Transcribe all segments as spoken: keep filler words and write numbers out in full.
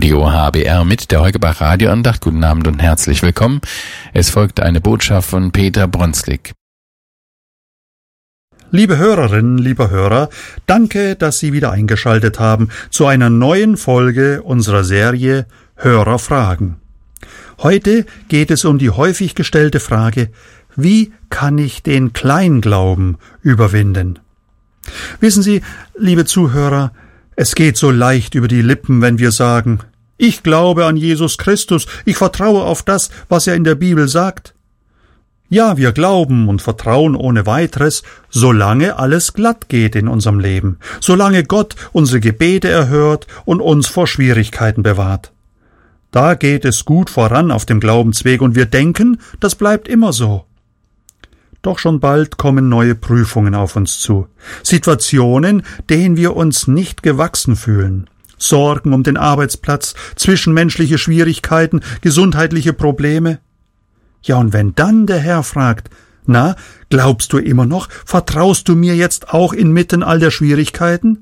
Radio H B R mit der Heugabach Radioandacht. Guten Abend und herzlich willkommen. Es folgt eine Botschaft von Peter Bronslik. Liebe Hörerinnen, lieber Hörer, danke, dass Sie wieder eingeschaltet haben zu einer neuen Folge unserer Serie Hörerfragen. Heute geht es um die häufig gestellte Frage: Wie kann ich den Kleinglauben überwinden? Wissen Sie, liebe Zuhörer, es geht so leicht über die Lippen, wenn wir sagen: Ich glaube an Jesus Christus, ich vertraue auf das, was er in der Bibel sagt. Ja, wir glauben und vertrauen ohne weiteres, solange alles glatt geht in unserem Leben, solange Gott unsere Gebete erhört und uns vor Schwierigkeiten bewahrt. Da geht es gut voran auf dem Glaubensweg und wir denken, das bleibt immer so. Doch schon bald kommen neue Prüfungen auf uns zu, Situationen, denen wir uns nicht gewachsen fühlen. Sorgen um den Arbeitsplatz, zwischenmenschliche Schwierigkeiten, gesundheitliche Probleme. Ja, und wenn dann der Herr fragt: Na, glaubst du immer noch? Vertraust du mir jetzt auch inmitten all der Schwierigkeiten?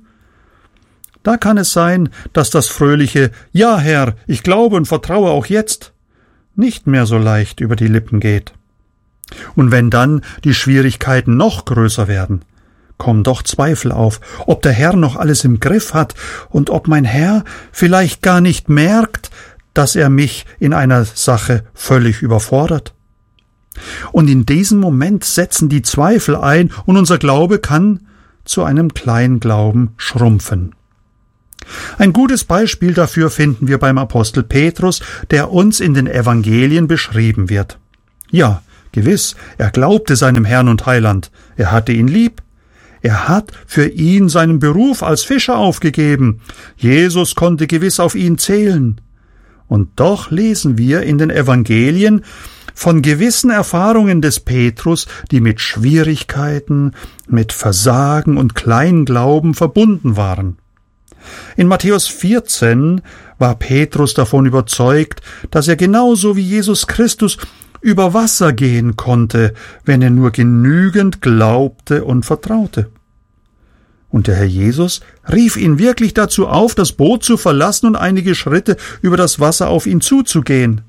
Da kann es sein, dass das fröhliche »Ja, Herr, ich glaube und vertraue auch jetzt« nicht mehr so leicht über die Lippen geht. Und wenn dann die Schwierigkeiten noch größer werden, kommen doch Zweifel auf, ob der Herr noch alles im Griff hat und ob mein Herr vielleicht gar nicht merkt, dass er mich in einer Sache völlig überfordert. Und in diesem Moment setzen die Zweifel ein und unser Glaube kann zu einem Kleinglauben schrumpfen. Ein gutes Beispiel dafür finden wir beim Apostel Petrus, der uns in den Evangelien beschrieben wird. Ja, gewiss, er glaubte seinem Herrn und Heiland, er hatte ihn lieb. Er hat für ihn seinen Beruf als Fischer aufgegeben. Jesus konnte gewiss auf ihn zählen. Und doch lesen wir in den Evangelien von gewissen Erfahrungen des Petrus, die mit Schwierigkeiten, mit Versagen und Kleinglauben verbunden waren. In Matthäus vierzehn war Petrus davon überzeugt, dass er genauso wie Jesus Christus über Wasser gehen konnte, wenn er nur genügend glaubte und vertraute. Und der Herr Jesus rief ihn wirklich dazu auf, das Boot zu verlassen und einige Schritte über das Wasser auf ihn zuzugehen.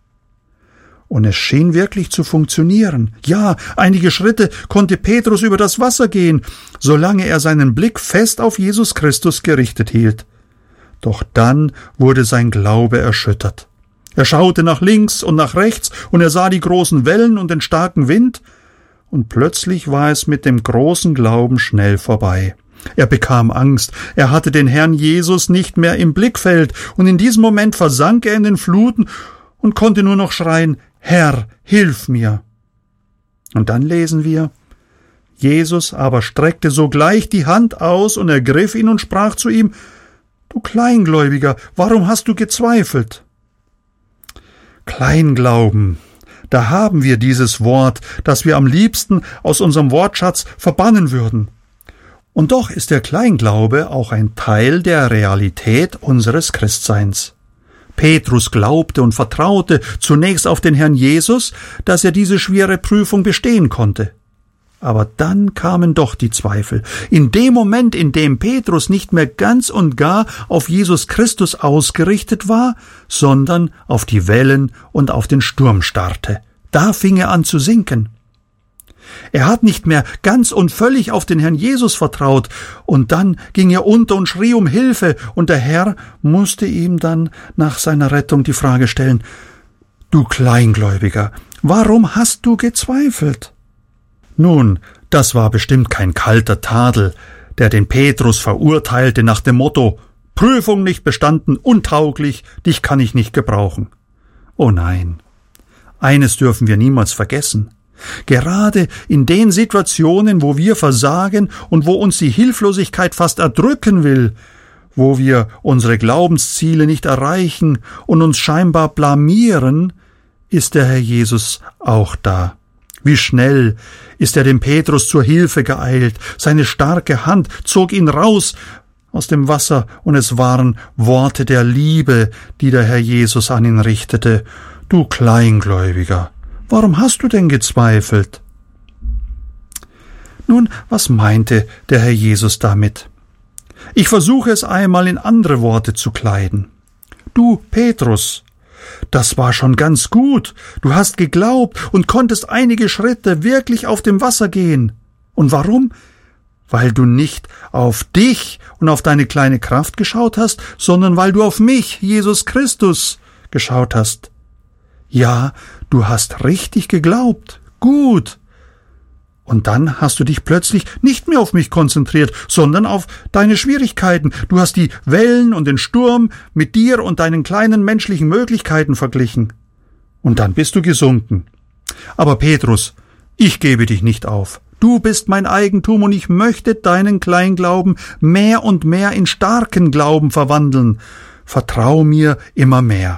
Und es schien wirklich zu funktionieren. Ja, einige Schritte konnte Petrus über das Wasser gehen, solange er seinen Blick fest auf Jesus Christus gerichtet hielt. Doch dann wurde sein Glaube erschüttert. Er schaute nach links und nach rechts und er sah die großen Wellen und den starken Wind, und plötzlich war es mit dem großen Glauben schnell vorbei. Er bekam Angst, er hatte den Herrn Jesus nicht mehr im Blickfeld, und in diesem Moment versank er in den Fluten und konnte nur noch schreien: Herr, hilf mir! Und dann lesen wir: Jesus aber streckte sogleich die Hand aus und ergriff ihn und sprach zu ihm: Du Kleingläubiger, warum hast du gezweifelt? Kleinglauben, da haben wir dieses Wort, das wir am liebsten aus unserem Wortschatz verbannen würden. Und doch ist der Kleinglaube auch ein Teil der Realität unseres Christseins. Petrus glaubte und vertraute zunächst auf den Herrn Jesus, dass er diese schwere Prüfung bestehen konnte. Aber dann kamen doch die Zweifel. In dem Moment, in dem Petrus nicht mehr ganz und gar auf Jesus Christus ausgerichtet war, sondern auf die Wellen und auf den Sturm starrte, da fing er an zu sinken. Er hat nicht mehr ganz und völlig auf den Herrn Jesus vertraut, und dann ging er unter und schrie um Hilfe, und der Herr musste ihm dann nach seiner Rettung die Frage stellen: Du Kleingläubiger, warum hast du gezweifelt? Nun, das war bestimmt kein kalter Tadel, der den Petrus verurteilte nach dem Motto: Prüfung nicht bestanden, untauglich, dich kann ich nicht gebrauchen. Oh nein, eines dürfen wir niemals vergessen: Gerade in den Situationen, wo wir versagen und wo uns die Hilflosigkeit fast erdrücken will, wo wir unsere Glaubensziele nicht erreichen und uns scheinbar blamieren, ist der Herr Jesus auch da. Wie schnell ist er dem Petrus zur Hilfe geeilt, seine starke Hand zog ihn raus aus dem Wasser, und es waren Worte der Liebe, die der Herr Jesus an ihn richtete. Du Kleingläubiger, warum hast du denn gezweifelt? Nun, was meinte der Herr Jesus damit? Ich versuche es einmal in andere Worte zu kleiden. Du, Petrus, das war schon ganz gut. Du hast geglaubt und konntest einige Schritte wirklich auf dem Wasser gehen. Und warum? Weil du nicht auf dich und auf deine kleine Kraft geschaut hast, sondern weil du auf mich, Jesus Christus, geschaut hast. Ja, du hast richtig geglaubt. Gut. Und dann hast du dich plötzlich nicht mehr auf mich konzentriert, sondern auf deine Schwierigkeiten. Du hast die Wellen und den Sturm mit dir und deinen kleinen menschlichen Möglichkeiten verglichen. Und dann bist du gesunken. Aber Petrus, ich gebe dich nicht auf. Du bist mein Eigentum und ich möchte deinen Kleinglauben mehr und mehr in starken Glauben verwandeln. Vertrau mir immer mehr.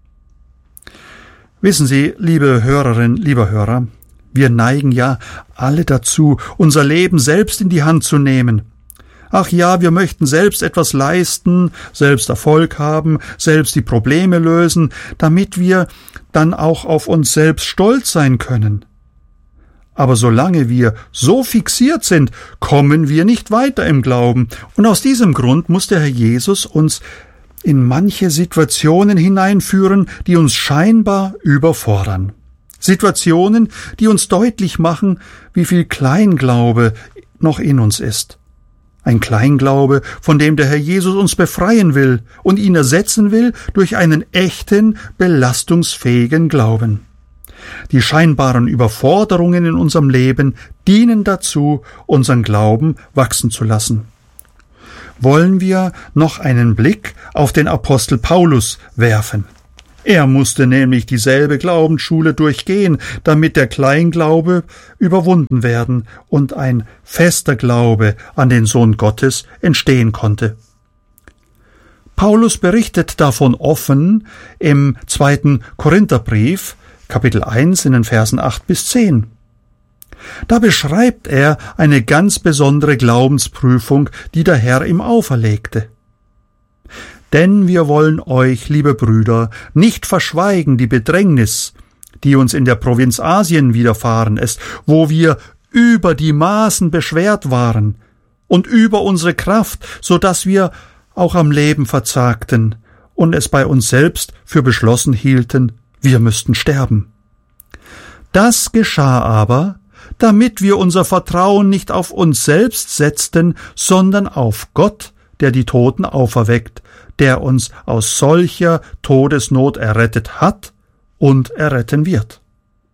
Wissen Sie, liebe Hörerin, lieber Hörer, wir neigen ja alle dazu, unser Leben selbst in die Hand zu nehmen. Ach ja, wir möchten selbst etwas leisten, selbst Erfolg haben, selbst die Probleme lösen, damit wir dann auch auf uns selbst stolz sein können. Aber solange wir so fixiert sind, kommen wir nicht weiter im Glauben. Und aus diesem Grund muss der Herr Jesus uns in manche Situationen hineinführen, die uns scheinbar überfordern. Situationen, die uns deutlich machen, wie viel Kleinglaube noch in uns ist. Ein Kleinglaube, von dem der Herr Jesus uns befreien will und ihn ersetzen will durch einen echten, belastungsfähigen Glauben. Die scheinbaren Überforderungen in unserem Leben dienen dazu, unseren Glauben wachsen zu lassen. Wollen wir noch einen Blick auf den Apostel Paulus werfen. Er musste nämlich dieselbe Glaubensschule durchgehen, damit der Kleinglaube überwunden werden und ein fester Glaube an den Sohn Gottes entstehen konnte. Paulus berichtet davon offen im zweiten Korintherbrief, Kapitel eins, in den Versen acht bis zehn. Da beschreibt er eine ganz besondere Glaubensprüfung, die der Herr ihm auferlegte. Denn wir wollen euch, liebe Brüder, nicht verschweigen die Bedrängnis, die uns in der Provinz Asien widerfahren ist, wo wir über die Maßen beschwert waren und über unsere Kraft, so dass wir auch am Leben verzagten und es bei uns selbst für beschlossen hielten, wir müssten sterben. Das geschah aber, damit wir unser Vertrauen nicht auf uns selbst setzten, sondern auf Gott, der die Toten auferweckt, der uns aus solcher Todesnot errettet hat und erretten wird.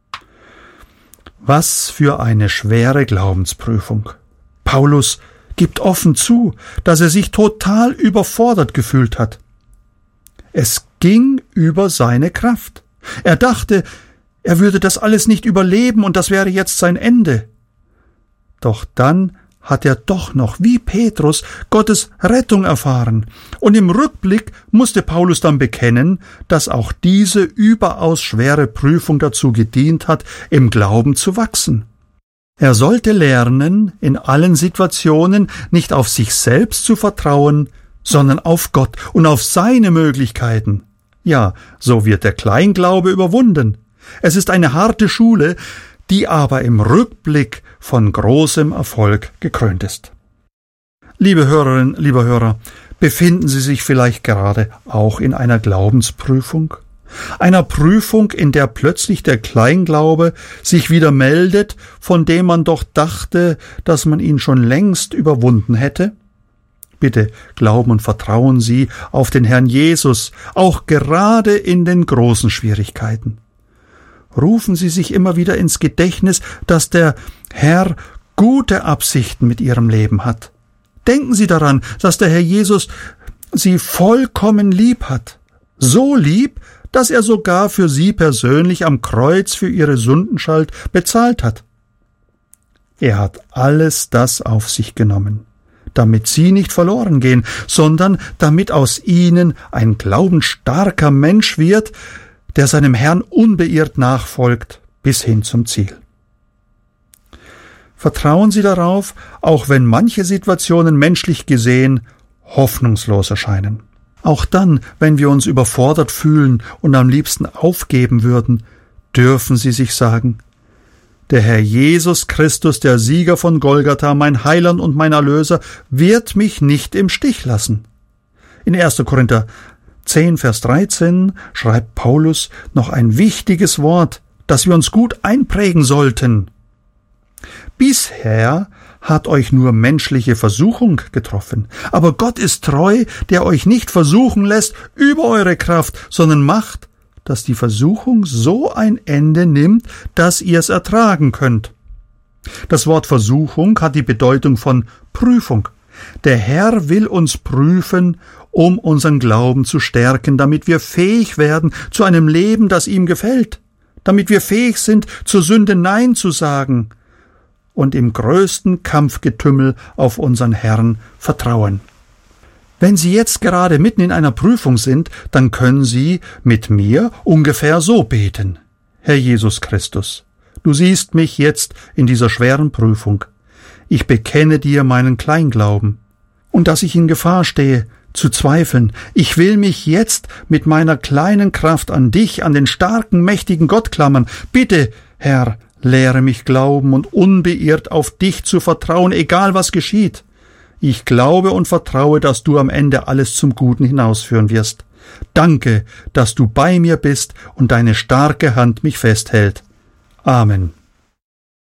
Was für eine schwere Glaubensprüfung. Paulus gibt offen zu, dass er sich total überfordert gefühlt hat. Es ging über seine Kraft. Er dachte, er würde das alles nicht überleben und das wäre jetzt sein Ende. Doch dann hat er doch noch, wie Petrus, Gottes Rettung erfahren. Und im Rückblick musste Paulus dann bekennen, dass auch diese überaus schwere Prüfung dazu gedient hat, im Glauben zu wachsen. Er sollte lernen, in allen Situationen nicht auf sich selbst zu vertrauen, sondern auf Gott und auf seine Möglichkeiten. Ja, so wird der Kleinglaube überwunden. Es ist eine harte Schule, die aber im Rückblick von großem Erfolg gekrönt ist. Liebe Hörerinnen, lieber Hörer, befinden Sie sich vielleicht gerade auch in einer Glaubensprüfung? Einer Prüfung, in der plötzlich der Kleinglaube sich wieder meldet, von dem man doch dachte, dass man ihn schon längst überwunden hätte? Bitte glauben und vertrauen Sie auf den Herrn Jesus, auch gerade in den großen Schwierigkeiten. Rufen Sie sich immer wieder ins Gedächtnis, dass der Herr gute Absichten mit Ihrem Leben hat. Denken Sie daran, dass der Herr Jesus Sie vollkommen lieb hat. So lieb, dass er sogar für Sie persönlich am Kreuz für Ihre Sündenschuld bezahlt hat. Er hat alles das auf sich genommen, damit Sie nicht verloren gehen, sondern damit aus Ihnen ein glaubensstarker Mensch wird, der seinem Herrn unbeirrt nachfolgt bis hin zum Ziel. Vertrauen Sie darauf, auch wenn manche Situationen menschlich gesehen hoffnungslos erscheinen. Auch dann, wenn wir uns überfordert fühlen und am liebsten aufgeben würden, dürfen Sie sich sagen: Der Herr Jesus Christus, der Sieger von Golgatha, mein Heiland und mein Erlöser, wird mich nicht im Stich lassen. In erster Korinther zehn, Vers dreizehn schreibt Paulus noch ein wichtiges Wort, das wir uns gut einprägen sollten. Bisher hat euch nur menschliche Versuchung getroffen, aber Gott ist treu, der euch nicht versuchen lässt über eure Kraft, sondern macht, dass die Versuchung so ein Ende nimmt, dass ihr es ertragen könnt. Das Wort Versuchung hat die Bedeutung von Prüfung. Der Herr will uns prüfen, um unseren Glauben zu stärken, damit wir fähig werden zu einem Leben, das ihm gefällt, damit wir fähig sind, zur Sünde Nein zu sagen und im größten Kampfgetümmel auf unseren Herrn vertrauen. Wenn Sie jetzt gerade mitten in einer Prüfung sind, dann können Sie mit mir ungefähr so beten. Herr Jesus Christus, du siehst mich jetzt in dieser schweren Prüfung. Ich bekenne dir meinen Kleinglauben und dass ich in Gefahr stehe, zu zweifeln. Ich will mich jetzt mit meiner kleinen Kraft an dich, an den starken, mächtigen Gott klammern. Bitte, Herr, lehre mich glauben und unbeirrt auf dich zu vertrauen, egal was geschieht. Ich glaube und vertraue, dass du am Ende alles zum Guten hinausführen wirst. Danke, dass du bei mir bist und deine starke Hand mich festhält. Amen.